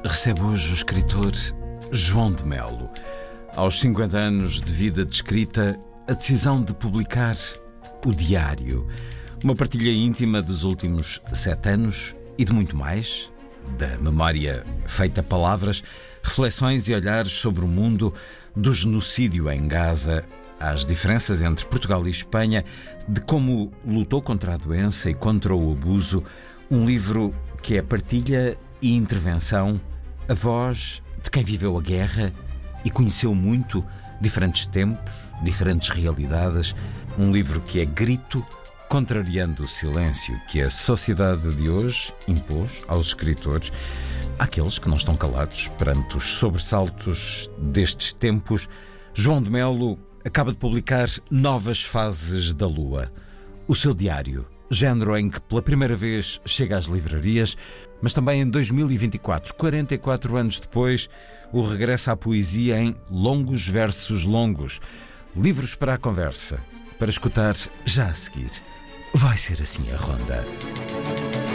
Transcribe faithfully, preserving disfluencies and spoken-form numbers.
recebe hoje o escritor João de Melo. Aos cinquenta anos de vida de escrita, a decisão de publicar o diário, uma partilha íntima dos últimos sete anos e de muito mais, da memória feita palavras, reflexões e olhares sobre o mundo, do genocídio em Gaza, às diferenças entre Portugal e Espanha, de como lutou contra a doença e contra o abuso. Um livro que é partilha e intervenção, a voz de quem viveu a guerra e conheceu muito diferentes tempos, diferentes realidades. Um livro que é grito, contrariando o silêncio que a sociedade de hoje impôs aos escritores, àqueles que não estão calados perante os sobressaltos destes tempos. João de Melo acaba de publicar Novas Fases da Lua, o seu diário, género em que pela primeira vez chega às livrarias, mas também em dois mil e vinte e quatro, quarenta e quatro anos depois, o regresso à poesia em Longos Versos Longos, livros para a conversa, para escutar já a seguir. Vai ser assim a ronda.